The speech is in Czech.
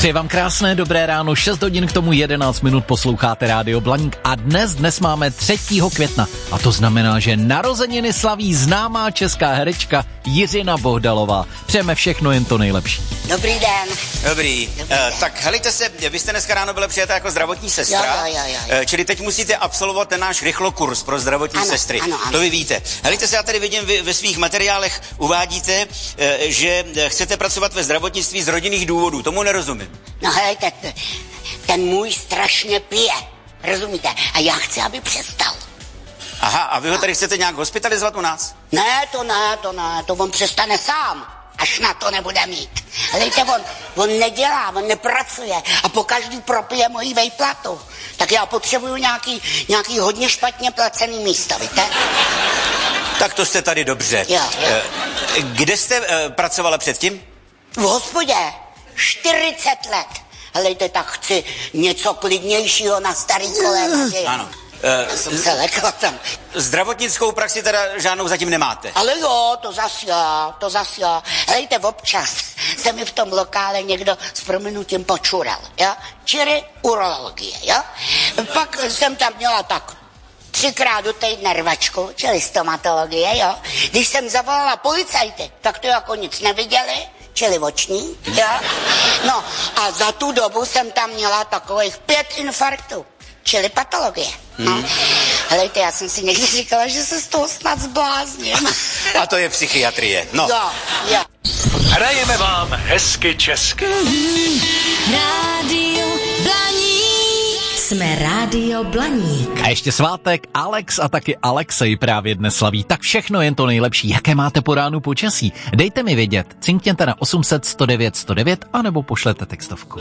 Přeji vám krásné dobré ráno, 6 hodin k tomu 11 minut posloucháte Rádio Blaník a dnes máme 3. května a to znamená, že narozeniny slaví známá česká herečka Jiřina Bohdalová. Přejeme všechno jen to nejlepší. Dobrý den. Dobrý. Tak helejte se, vy jste dneska ráno byla přijata jako zdravotní sestra, Jo. čili teď musíte absolvovat ten náš rychlokurs pro zdravotní sestry. Ano. To vy víte. Helejte se, já tady vidím, vy ve svých materiálech uvádíte, že chcete pracovat ve zdravotnictví z rodinných důvodů. Tomu nerozumím. No helejte, ten můj strašně pije, rozumíte? A já chci, aby přestal. Aha, a vy ho tady chcete nějak hospitalizovat u nás? Ne, to on přestane sám, až na to nebude mít. Helejte, on nedělá, on nepracuje a po každý propije moji vejplatu. Tak já potřebuju nějaký hodně špatně placený místo, víte? Tak to jste tady dobře. Jo. Kde jste pracovala předtím? V hospodě 40 let. Helejte, tak chci něco klidnějšího na starý kolena. Ano. Já jsem se lekla tam. Zdravotnickou praxi teda žádnou zatím nemáte? Ale jo, to zas jo. Helejte, občas se mi v tom lokále někdo s prominutím počural, jo? Čili urologie, jo? Pak jsem tam měla tak 3krát do týdne rvačku, čili stomatologie, jo? Když jsem zavolala policajty, tak to jako nic neviděli, čili oční, jo? No a za tu dobu jsem tam měla takových 5 infarktů, čili patologie. No. Helejte, já jsem si někdy říkala, že se z toho snad zblázním. A to je psychiatrie, no. Jo. Hrajeme vám hezky česky. Rádio Blaník. Jsme Rádio Blaník. A ještě svátek, Alex a taky Alexej právě dnes slaví. Tak všechno jen to nejlepší. Jaké máte po ránu počasí? Dejte mi vědět. Cinkněte na 800 109 109 anebo pošlete textovku.